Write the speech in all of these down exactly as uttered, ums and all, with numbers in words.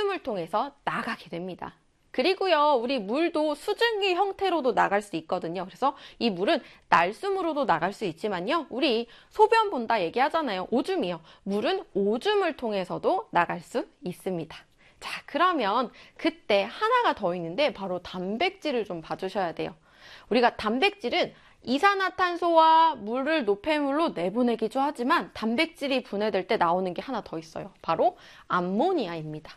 오줌을 통해서 나가게 됩니다. 그리고요, 우리 물도 수증기 형태로도 나갈 수 있거든요. 그래서 이 물은 날숨으로도 나갈 수 있지만요, 우리 소변 본다 얘기하잖아요. 오줌이요. 물은 오줌을 통해서도 나갈 수 있습니다. 자, 그러면 그때 하나가 더 있는데 바로 단백질을 좀 봐주셔야 돼요. 우리가 단백질은 이산화탄소와 물을 노폐물로 내보내기도 하지만 단백질이 분해될 때 나오는 게 하나 더 있어요. 바로 암모니아입니다.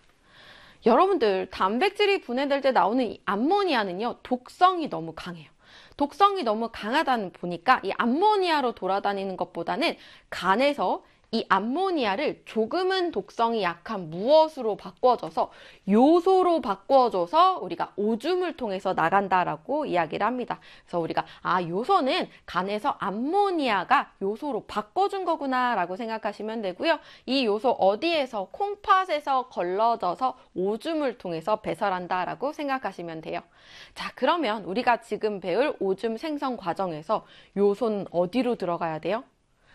여러분들, 단백질이 분해될 때 나오는 이 암모니아는요, 독성이 너무 강해요. 독성이 너무 강하다는 보니까 이 암모니아로 돌아다니는 것보다는 간에서 이 암모니아를 조금은 독성이 약한 무엇으로 바꿔줘서 요소로 바꿔줘서 우리가 오줌을 통해서 나간다라고 이야기를 합니다. 그래서 우리가 아, 요소는 간에서 암모니아가 요소로 바꿔준 거구나 라고 생각하시면 되고요. 이 요소 어디에서? 콩팥에서 걸러져서 오줌을 통해서 배설한다라고 생각하시면 돼요. 자, 그러면 우리가 지금 배울 오줌 생성 과정에서 요소는 어디로 들어가야 돼요?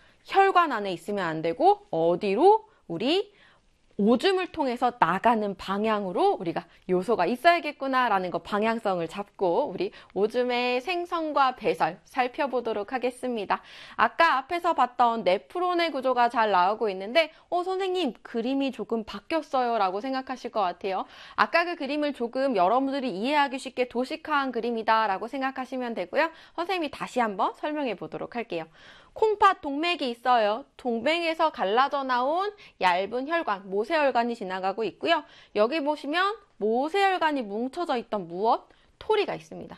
혈관 안에 있으면 안 되고 어디로? 우리 오줌을 통해서 나가는 방향으로 우리가 요소가 있어야겠구나라는 거 방향성을 잡고 우리 오줌의 생성과 배설 살펴보도록 하겠습니다. 아까 앞에서 봤던 네프론의 구조가 잘 나오고 있는데 어 선생님, 그림이 조금 바뀌었어요 라고 생각하실 것 같아요. 아까 그 그림을 조금 여러분들이 이해하기 쉽게 도식화한 그림이다 라고 생각하시면 되고요. 선생님이 다시 한번 설명해 보도록 할게요. 콩팥 동맥이 있어요. 동맥에서 갈라져 나온 얇은 혈관, 모세혈관이 지나가고 있고요. 여기 보시면 모세혈관이 뭉쳐져 있던 무엇? 토리가 있습니다.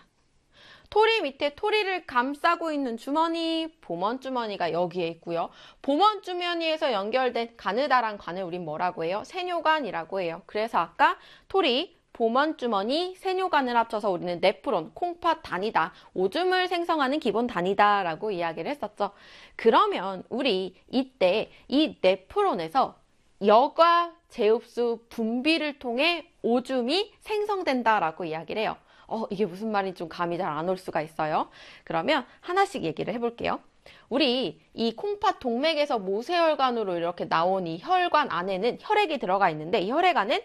토리 밑에 토리를 감싸고 있는 주머니, 보먼주머니가 여기에 있고요. 보먼주머니에서 연결된 가느다란 관을 우린 뭐라고 해요? 세뇨관이라고 해요. 그래서 아까 토리, 보먼주머니, 세뇨관을 합쳐서 우리는 네프론, 콩팥 단위다, 오줌을 생성하는 기본 단위다 라고 이야기를 했었죠. 그러면 우리 이때 이 네프론에서 여과 제흡수 분비를 통해 오줌이 생성된다라고 이야기를 해요. 어, 이게 무슨 말인지 좀 감이 잘 안 올 수가 있어요. 그러면 하나씩 얘기를 해볼게요. 우리 이 콩팥 동맥에서 모세혈관으로 이렇게 나온 이 혈관 안에는 혈액이 들어가 있는데 이 혈액 안엔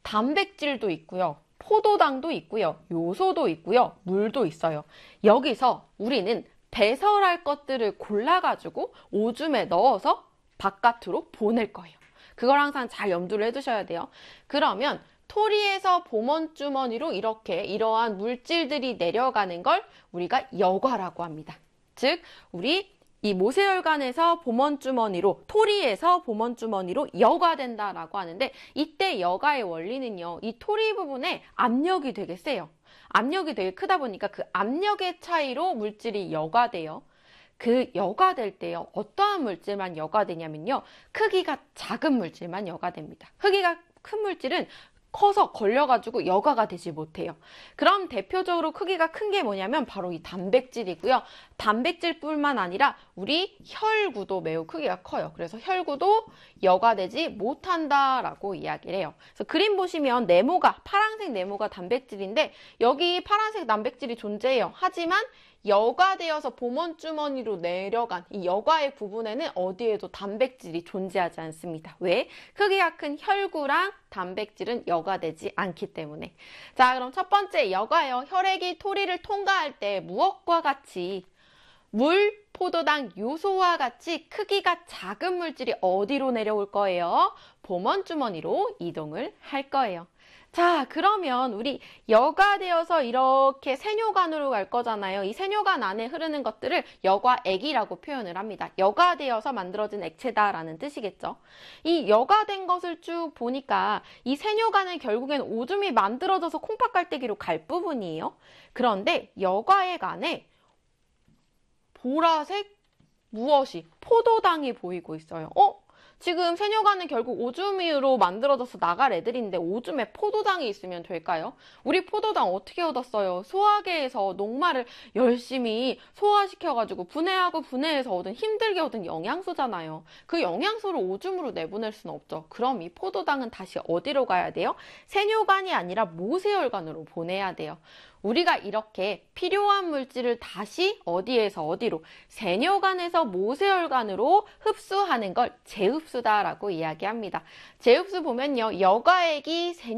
단백질도 있고요. 포도당도 있고요. 요소도 있고요. 물도 있어요. 여기서 우리는 배설할 것들을 골라가지고 오줌에 넣어서 바깥으로 보낼 거예요. 그걸 항상 잘 염두를 해두셔야 돼요. 그러면 토리에서 보먼주머니로 이렇게 이러한 물질들이 내려가는 걸 우리가 여과라고 합니다. 즉, 우리 이 모세혈관에서 보먼주머니로, 토리에서 보먼주머니로 여과된다라고 하는데 이때 여과의 원리는요, 이 토리 부분에 압력이 되게 세요. 압력이 되게 크다 보니까 그 압력의 차이로 물질이 여과돼요. 그 여과될 때요, 어떠한 물질만 여과되냐면요, 크기가 작은 물질만 여과됩니다. 크기가 큰 물질은 커서 걸려가지고 여과가 되지 못해요. 그럼 대표적으로 크기가 큰 게 뭐냐면 바로 이 단백질이고요. 단백질뿐만 아니라 우리 혈구도 매우 크기가 커요. 그래서 혈구도 여과되지 못한다라고 이야기를 해요. 그래서 그림 보시면 네모가, 파란색 네모가 단백질인데 여기 파란색 단백질이 존재해요. 하지만 여과되어서 보먼주머니로 내려간 이 여과의 부분에는 어디에도 단백질이 존재하지 않습니다. 왜? 크기가 큰 혈구랑 단백질은 여과되지 않기 때문에. 자, 그럼 첫 번째 여과요. 혈액이 토리를 통과할 때 무엇과 같이 물, 포도당, 요소와 같이 크기가 작은 물질이 어디로 내려올 거예요? 보먼주머니로 이동을 할 거예요. 자, 그러면 우리 여과되어서 이렇게 세뇨관으로 갈 거잖아요. 이 세뇨관 안에 흐르는 것들을 여과액이라고 표현을 합니다. 여과되어서 만들어진 액체다라는 뜻이겠죠. 이 여과된 것을 쭉 보니까 이 세뇨관은 결국엔 오줌이 만들어져서 콩팥 깔때기로 갈 부분이에요. 그런데 여과액 안에 보라색 무엇이? 포도당이 보이고 있어요. 어? 지금 세뇨관은 결국 오줌으로 만들어져서 나갈 애들인데 오줌에 포도당이 있으면 될까요? 우리 포도당 어떻게 얻었어요? 소화계에서 녹말을 열심히 소화시켜가지고 분해하고 분해해서 얻은, 힘들게 얻은 영양소잖아요. 그 영양소를 오줌으로 내보낼 수는 없죠. 그럼 이 포도당은 다시 어디로 가야 돼요? 세뇨관이 아니라 모세혈관으로 보내야 돼요. 우리가 이렇게 필요한 물질을 다시 어디에서 어디로? 세뇨관에서 모세혈관으로 흡수하는 걸 재흡수다라고 이야기합니다. 재흡수 보면요, 여과액이 세뇨